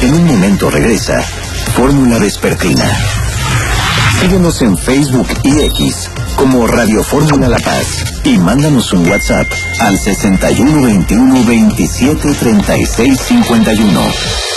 En un momento regresa Fórmula Vespertina. Síguenos en Facebook y X como Radio Fórmula La Paz y mándanos un WhatsApp al 61 21 27 36 51.